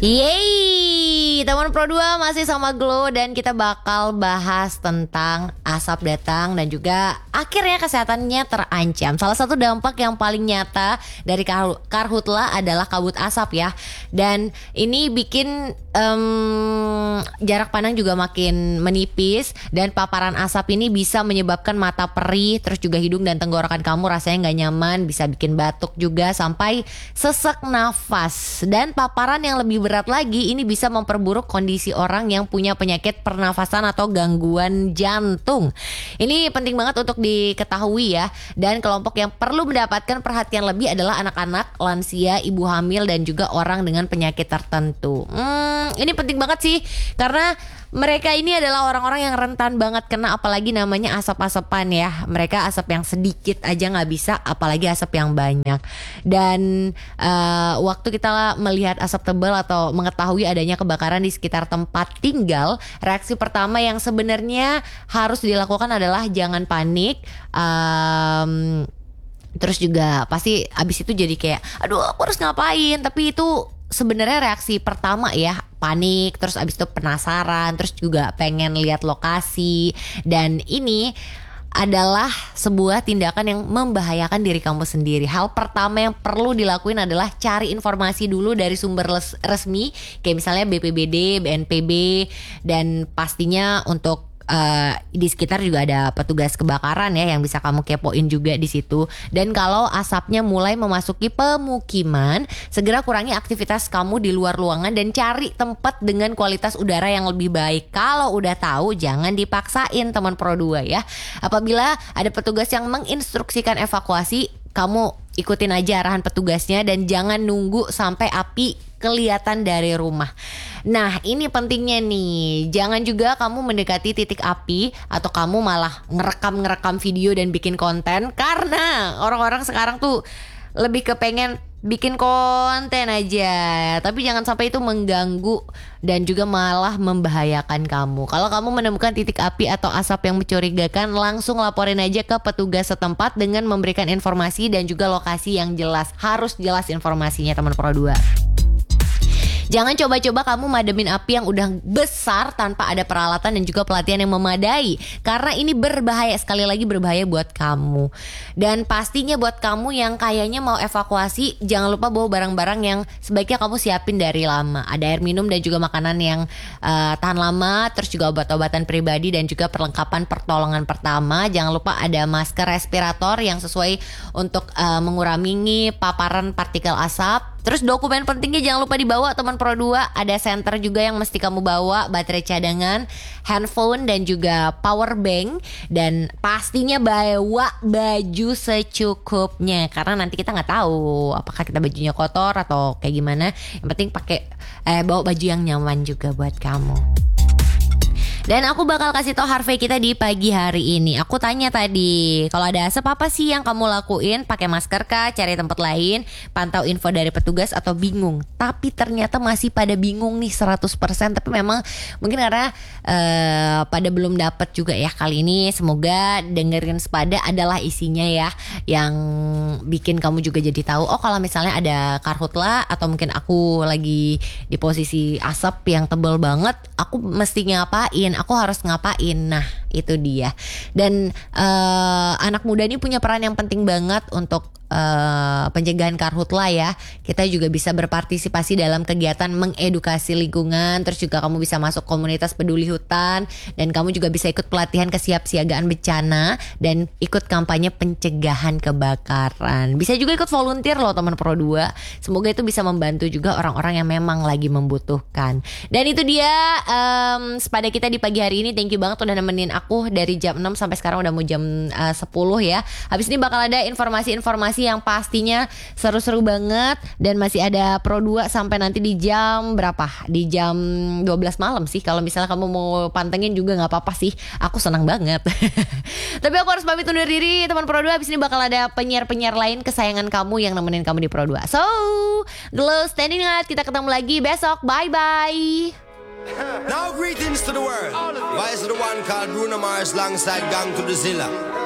Yeay, teman Pro 2 masih sama Glow dan kita bakal bahas tentang asap datang dan juga akhirnya kesehatannya terancam. Salah satu dampak yang paling nyata dari karhutla adalah kabut asap ya. Dan ini bikin jarak pandang juga makin menipis dan paparan asap ini bisa menyebabkan mata perih, terus juga hidung dan tenggorokan kamu rasanya nggak nyaman, bisa bikin batuk juga sampai sesak nafas. Dan paparan yang lebih berat lagi ini bisa memperburuk kondisi orang yang punya penyakit pernafasan atau gangguan jantung. Ini penting banget untuk diketahui ya. Dan kelompok yang perlu mendapatkan perhatian lebih adalah anak-anak, lansia, ibu hamil dan juga orang dengan penyakit tertentu. Ini penting banget sih karena mereka ini adalah orang-orang yang rentan banget kena apalagi namanya asap-asapan ya. Mereka asap yang sedikit aja gak bisa, apalagi asap yang banyak. Dan waktu kita melihat asap tebal atau mengetahui adanya kebakaran di sekitar tempat tinggal, reaksi pertama yang sebenarnya harus dilakukan adalah jangan panik. Terus juga pasti abis itu jadi kayak aduh aku harus ngapain. Tapi itu sebenarnya reaksi pertama ya, panik, terus abis itu penasaran, terus juga pengen lihat lokasi. Dan ini adalah sebuah tindakan yang membahayakan diri kamu sendiri. Hal pertama yang perlu dilakuin adalah cari informasi dulu dari sumber resmi, kayak misalnya BPBD, BNPB, dan pastinya untuk di sekitar juga ada petugas kebakaran ya yang bisa kamu kepoin juga di situ. Dan kalau asapnya mulai memasuki pemukiman, segera kurangi aktivitas kamu di luar ruangan dan cari tempat dengan kualitas udara yang lebih baik. Kalau udah tahu jangan dipaksain teman Pro 2 ya. Apabila ada petugas yang menginstruksikan evakuasi, kamu ikutin aja arahan petugasnya dan jangan nunggu sampai api kelihatan dari rumah. Nah ini pentingnya nih, jangan juga kamu mendekati titik api atau kamu malah ngerekam video dan bikin konten. Karena orang-orang sekarang tuh lebih kepengen bikin konten aja, tapi jangan sampai itu mengganggu dan juga malah membahayakan kamu. Kalau kamu menemukan titik api atau asap yang mencurigakan, langsung laporin aja ke petugas setempat dengan memberikan informasi dan juga lokasi yang jelas. Harus jelas informasinya teman Pro 2. Jangan coba-coba kamu mademin api yang udah besar tanpa ada peralatan dan juga pelatihan yang memadai. Karena ini berbahaya, sekali lagi berbahaya buat kamu. Dan pastinya buat kamu yang kayaknya mau evakuasi, jangan lupa bawa barang-barang yang sebaiknya kamu siapin dari lama. Ada air minum dan juga makanan yang tahan lama, terus juga obat-obatan pribadi dan juga perlengkapan pertolongan pertama. Jangan lupa ada masker respirator yang sesuai untuk mengurangi paparan partikel asap. Terus dokumen pentingnya jangan lupa dibawa teman Pro 2. Ada senter juga yang mesti kamu bawa, baterai cadangan, handphone dan juga power bank. Dan pastinya bawa baju secukupnya, karena nanti kita nggak tahu apakah kita bajunya kotor atau kayak gimana. Yang penting bawa baju yang nyaman juga buat kamu. Dan aku bakal kasih tau Harvey kita di pagi hari ini. Aku tanya tadi, kalau ada asap apa sih yang kamu lakuin? Pakai masker kah? Cari tempat lain? Pantau info dari petugas atau bingung? Tapi ternyata masih pada bingung nih 100%. Tapi memang mungkin karena pada belum dapat juga ya kali ini. Semoga dengerin sepada adalah isinya ya, yang bikin kamu juga jadi tahu. Oh kalau misalnya ada karhutla atau mungkin aku lagi di posisi asap yang tebal banget, aku mesti ngapain? Aku harus ngapain? Nah itu dia. Dan anak muda ini punya peran yang penting banget untuk pencegahan karhutla ya. Kita juga bisa berpartisipasi dalam kegiatan mengedukasi lingkungan. Terus juga kamu bisa masuk komunitas peduli hutan. Dan kamu juga bisa ikut pelatihan kesiapsiagaan bencana. Dan ikut kampanye pencegahan kebakaran. Bisa juga ikut volunteer loh teman Pro 2. Semoga itu bisa membantu juga orang-orang yang memang lagi membutuhkan. Dan itu dia sepada kita di pagi hari ini. Thank you banget udah nemenin aku dari jam 6 sampai sekarang udah mau jam 10 ya. Habis ini bakal ada informasi-informasi yang pastinya seru-seru banget. Dan masih ada Pro 2 sampai nanti di jam berapa? Di jam 12 malam sih. Kalau misalnya kamu mau pantengin juga gak apa-apa sih. Aku senang banget. Tapi aku harus pamit undur diri teman Pro 2. Habis ini bakal ada penyiar-penyiar lain kesayangan kamu yang nemenin kamu di Pro 2. So, Glow standing out. Kita ketemu lagi besok. Bye-bye. Now greetings to the world. Vice of the one called Bruno Mars alongside Gang to the Zilla.